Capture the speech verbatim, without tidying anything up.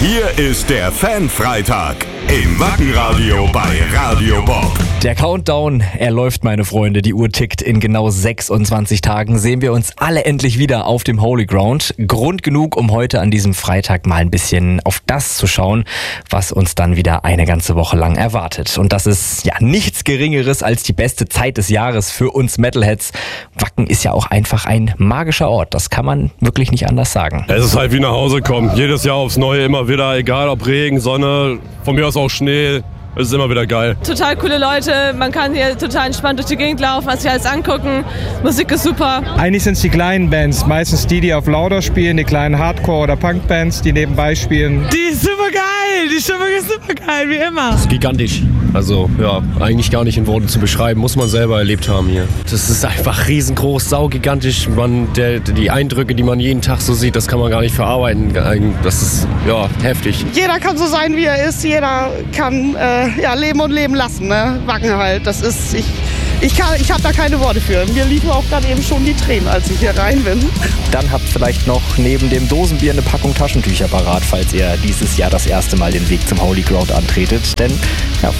Hier ist der Fan-Freitag im Wackenradio bei Radio Bob. Der Countdown, er läuft, meine Freunde. Die Uhr tickt. In genau sechsundzwanzig Tagen sehen wir uns alle endlich wieder auf dem Holy Ground. Grund genug, um heute an diesem Freitag mal ein bisschen auf das zu schauen, was uns dann wieder eine ganze Woche lang erwartet. Und das ist ja nichts Geringeres als die beste Zeit des Jahres für uns Metalheads. Wacken ist ja auch einfach ein magischer Ort. Das kann man wirklich nicht anders sagen. Es ist halt wie nach Hause kommen. Jedes Jahr aufs Neue, immer wieder, egal ob Regen, Sonne, von mir aus auch Schnee. Es ist immer wieder geil. Total coole Leute, man kann hier total entspannt durch die Gegend laufen, sich alles angucken. Musik ist super. Eigentlich sind es die kleinen Bands, meistens die, die auf lauter spielen, die kleinen Hardcore- oder Punk-Bands, die nebenbei spielen. Die ist super geil, die Stimmung ist super geil, wie immer. Das ist gigantisch. Also ja, eigentlich gar nicht in Worten zu beschreiben, muss man selber erlebt haben hier. Das ist einfach riesengroß, saugigantisch. Man, der, die Eindrücke, die man jeden Tag so sieht, das kann man gar nicht verarbeiten. Das ist ja heftig. Jeder kann so sein, wie er ist. Jeder kann äh, ja, leben und leben lassen. Ne? Wacken halt. Das ist, ich, ich, kann, ich habe da keine Worte für. Mir liefen auch gerade eben schon die Tränen, als ich hier rein bin. Dann habt vielleicht noch neben dem Dosenbier eine Packung Taschentücher parat, falls ihr dieses Jahr das erste Mal den Weg zum Holy Ground antretet. Denn ja,